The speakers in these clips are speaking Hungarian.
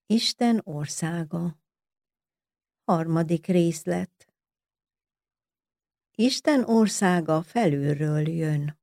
Isten országa. Harmadik részlet. Isten országa felülről jön.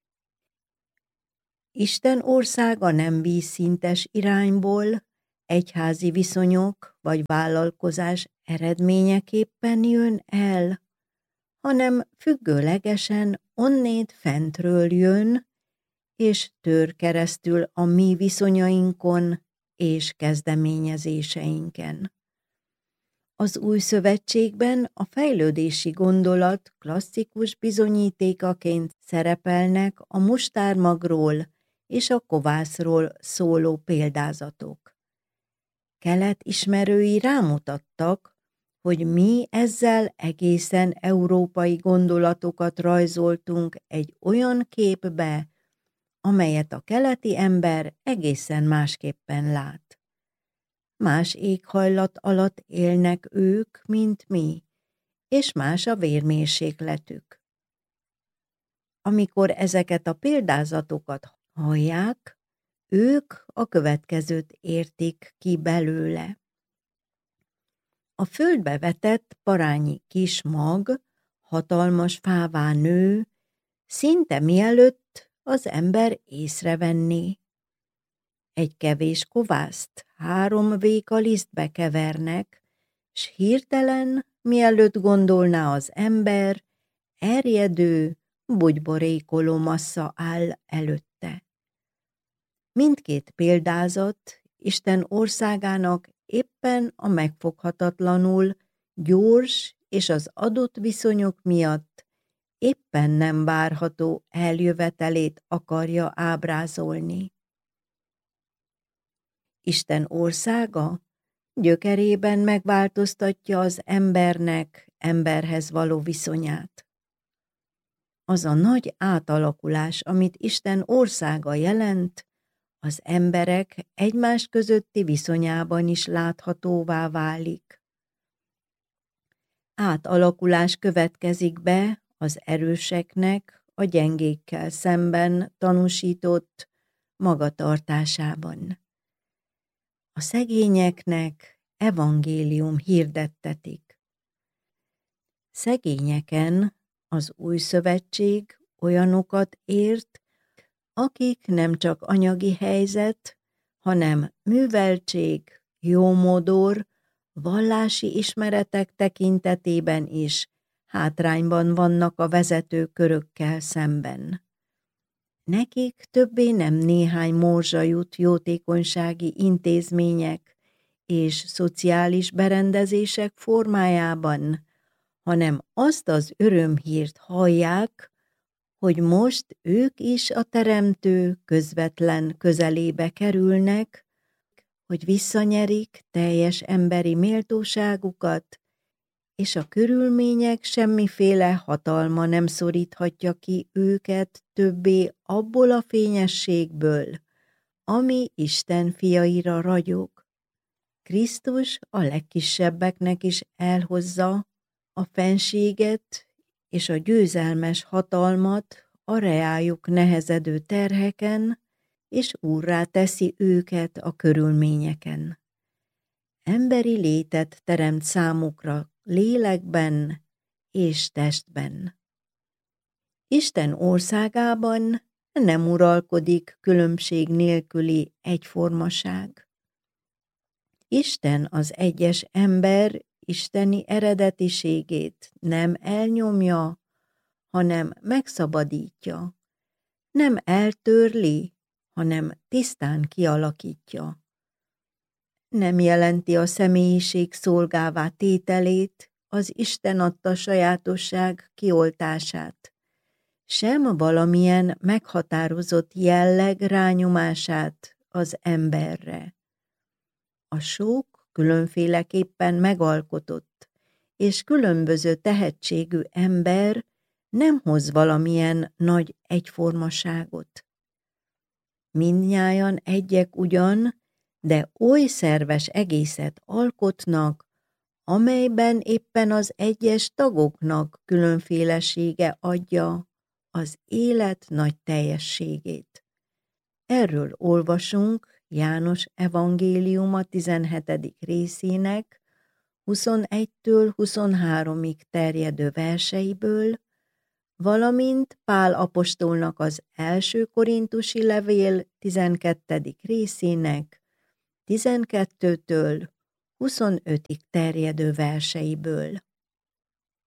Isten országa nem vízszintes irányból, egyházi viszonyok vagy vállalkozás eredményeképpen jön el, hanem függőlegesen onnét fentről jön, és tör keresztül a mi viszonyainkon és kezdeményezéseinken. Az Új Szövetségben a fejlődési gondolat klasszikus bizonyítékaként szerepelnek a mustármagról és a kovászról szóló példázatok. Kelet ismerői rámutattak, hogy mi ezzel egészen európai gondolatokat rajzoltunk egy olyan képbe, amelyet a keleti ember egészen másképpen lát. Más éghajlat alatt élnek ők, mint mi, és más a vérmérsékletük. Amikor ezeket a példázatokat hallják, ők a következőt értik ki belőle. A földbe vetett parányi kis mag hatalmas fává nő, szinte mielőtt az ember észrevenné. Egy kevés kovászt 3 véka lisztbe kevernek, s hirtelen, mielőtt gondolná az ember, erjedő, bugyborékoló massza áll előtte. Mindkét példázat Isten országának éppen a megfoghatatlanul gyors és az adott viszonyok miatt éppen nem várható eljövetelét akarja ábrázolni. Isten országa gyökerében megváltoztatja az embernek emberhez való viszonyát. Az a nagy átalakulás, amit Isten országa jelent, az emberek egymás közötti viszonyában is láthatóvá válik. Átalakulás következik be az erőseknek a gyengékkel szemben tanúsított magatartásában. A szegényeknek evangélium hirdettetik. Szegényeken az Új Szövetség olyanokat ért, akik nem csak anyagi helyzet, hanem műveltség, jómodor, vallási ismeretek tekintetében is hátrányban vannak a vezető körökkel szemben. Nekik többé nem néhány morzsa jut jótékonysági intézmények és szociális berendezések formájában, hanem azt az örömhírt hallják, hogy most ők is a Teremtő közvetlen közelébe kerülnek, hogy visszanyerik teljes emberi méltóságukat, és a körülmények semmiféle hatalma nem szoríthatja ki őket többé abból a fényességből, ami Isten fiaira ragyog. Krisztus a legkisebbeknek is elhozza a fenséget és a győzelmes hatalmat a reájuk nehezedő terheken, és úrrá teszi őket a körülményeken. Emberi létet teremt számukra lélekben és testben. Isten országában nem uralkodik különbség nélküli egyformaság. Isten az egyes ember isteni eredetiségét nem elnyomja, hanem megszabadítja. Nem eltörli, hanem tisztán kialakítja. Nem jelenti a személyiség szolgává tételét, az Isten adta sajátosság kioltását, sem valamilyen meghatározott jelleg rányomását az emberre. A sok különféleképpen megalkotott és különböző tehetségű ember nem hoz valamilyen nagy egyformaságot. Mindnyájan egyek ugyan, de oly szerves egészet alkotnak, amelyben éppen az egyes tagoknak különfélesége adja az élet nagy teljességét. Erről olvasunk János evangéliuma 17. részének 21-től 23-ig terjedő verseiből, valamint Pál apostolnak az első korintusi levél 12. részének 12-től 25-ig terjedő verseiből.